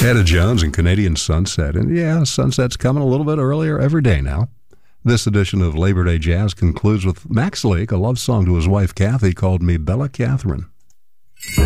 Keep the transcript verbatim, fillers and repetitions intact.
Etta Jones and Canadian Sunset. And yeah, sunset's coming a little bit earlier every day now. This edition of Labor Day Jazz concludes with Max Leake, a love song to his wife Kathy called Me Bella Catherine.